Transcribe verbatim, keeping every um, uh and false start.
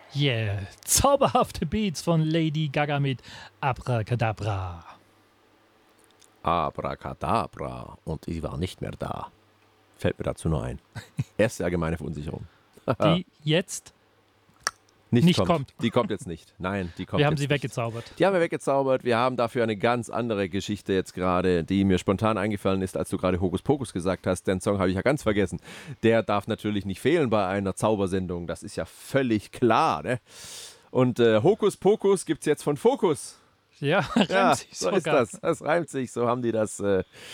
Yeah, zauberhafte Beats von Lady Gaga mit Abracadabra. Abracadabra und ich war nicht mehr da. Fällt mir dazu nur ein. Erste allgemeine Verunsicherung. Die jetzt Nicht, nicht kommt. kommt. Die kommt jetzt nicht. Nein, die kommt Wir haben jetzt sie nicht. weggezaubert. Die haben wir weggezaubert. Wir haben dafür eine ganz andere Geschichte jetzt gerade, die mir spontan eingefallen ist, als du gerade Hokus Pokus gesagt hast. Den Song habe ich ja ganz vergessen. Der darf natürlich nicht fehlen bei einer Zaubersendung. Das ist ja völlig klar. Ne? Und äh, Hokus Pokus gibt es jetzt von Fokus. Ja, reimt Ja, sich so sogar. ist das. Das reimt sich. So haben die das äh,